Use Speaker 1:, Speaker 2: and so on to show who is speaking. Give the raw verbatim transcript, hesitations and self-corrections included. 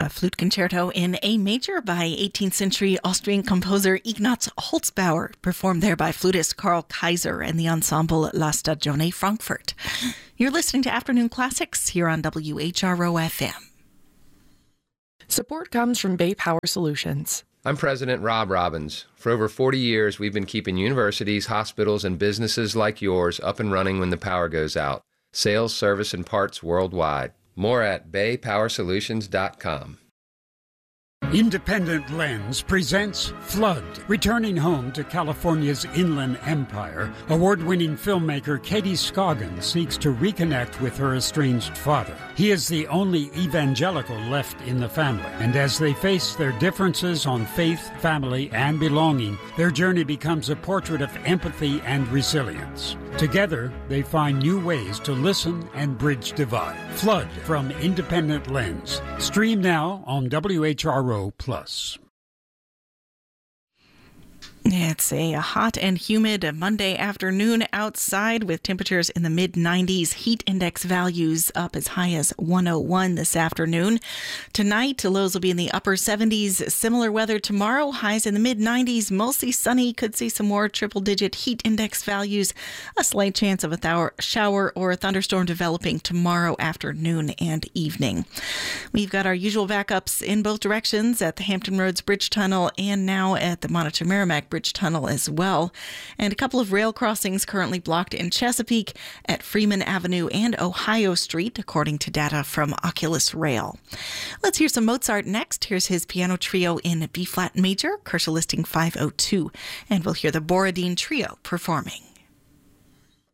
Speaker 1: flute concerto in A major by eighteenth century Austrian composer Ignaz Holzbauer, performed there by flutist Karl Kaiser and the ensemble La Stagione Frankfurt. You're listening to Afternoon Classics here on W H R O F M.
Speaker 2: Support comes from Bay Power Solutions.
Speaker 3: I'm President Rob Robbins. For over forty years, we've been keeping universities, hospitals, and businesses like yours up and running when the power goes out. Sales, service, and parts worldwide. More at bay power solutions dot com.
Speaker 4: Independent Lens presents Flood. Returning home to California's Inland Empire, award-winning filmmaker Katie Scoggin seeks to reconnect with her estranged father. He is the only evangelical left in the family, and as they face their differences on faith, family, and belonging, their journey becomes a portrait of empathy and resilience. Together, they find new ways to listen and bridge divide. Flood from Independent Lens. Stream now on W H R O Plus.
Speaker 1: It's a hot and humid Monday afternoon outside with temperatures in the mid nineties. Heat index values up as high as one oh one this afternoon. Tonight, lows will be in the upper seventies. Similar weather tomorrow, highs in the mid nineties, mostly sunny. Could see some more triple-digit heat index values. A slight chance of a thou- shower or a thunderstorm developing tomorrow afternoon and evening. We've got our usual backups in both directions at the Hampton Roads Bridge Tunnel and now at the Monitor Merrimack Bridge Tunnel as well. And a couple of rail crossings currently blocked in Chesapeake at Freeman Avenue and Ohio Street, according to data from Oculus Rail. Let's hear some Mozart next. Here's his piano trio in B-flat major, Korsche listing five oh two. And we'll hear the Borodin Trio performing.